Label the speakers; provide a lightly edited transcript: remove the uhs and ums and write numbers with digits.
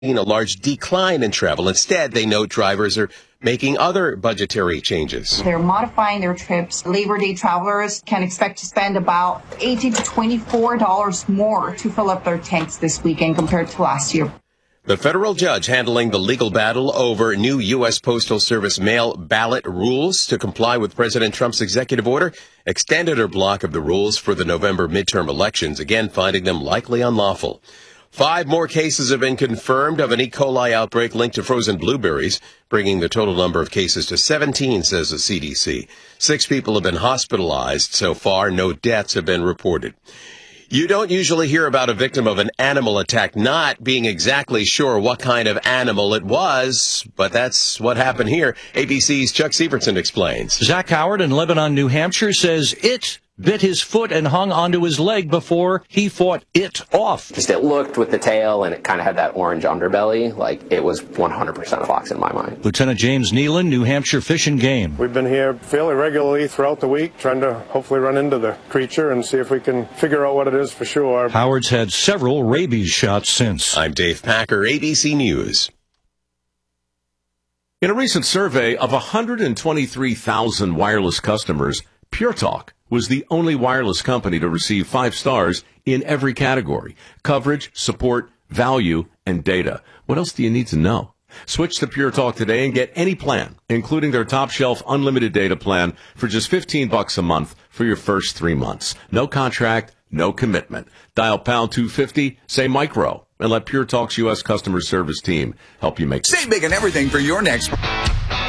Speaker 1: a large decline in travel. Instead, they note drivers are making other budgetary changes.
Speaker 2: They're modifying their trips. Labor Day travelers can expect to spend about $18 to $24 more to fill up their tanks this weekend compared to last year.
Speaker 1: The federal judge handling the legal battle over new U.S. Postal Service mail ballot rules to comply with President Trump's executive order extended her block of the rules for the November midterm elections, again finding them likely unlawful. 5 more cases have been confirmed of an E. coli outbreak linked to frozen blueberries, bringing the total number of cases to 17, says the CDC. 6 people have been hospitalized so far. No deaths have been reported. You don't usually hear about a victim of an animal attack not being exactly sure what kind of animal it was, but that's what happened here. ABC's Chuck Sievertson explains.
Speaker 3: Zach Howard in Lebanon, New Hampshire says it bit his foot and hung onto his leg before he fought it off.
Speaker 4: Just it looked with the tail and it kind of had that orange underbelly, like it was 100% a fox in my mind.
Speaker 3: Lieutenant James Nealon, New Hampshire Fish and Game.
Speaker 5: We've been here fairly regularly throughout the week, trying to hopefully run into the creature and see if we can figure out what it is for sure.
Speaker 3: Howard's had several rabies shots since.
Speaker 1: I'm Dave Packer, ABC News.
Speaker 6: In a recent survey of 123,000 wireless customers, Pure Talk was the only wireless company to receive 5 stars in every category: coverage, support, value, and data. What else do you need to know? Switch to Pure Talk today and get any plan, including their top shelf unlimited data plan, for just $15 a month for your first 3 months. No contract, no commitment. Dial pound 250, say micro, and let Pure Talk's U.S. customer service team help you make
Speaker 7: Save big on everything for your next